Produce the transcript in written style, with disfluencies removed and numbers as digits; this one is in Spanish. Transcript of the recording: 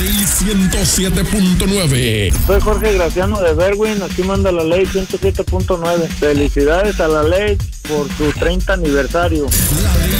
Ley 107.9. Soy Jorge Graciano de Berwin, aquí manda la Ley 107.9. Felicidades a la Ley por su 30 aniversario. La Ley